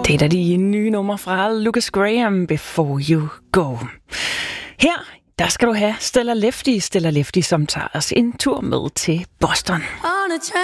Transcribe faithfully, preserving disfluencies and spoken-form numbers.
Det er da de nye numre fra Lucas Graham, Before You Go. Her, der skal du have Stella Lefty, Stella Lefty, som tager os en tur med til Boston.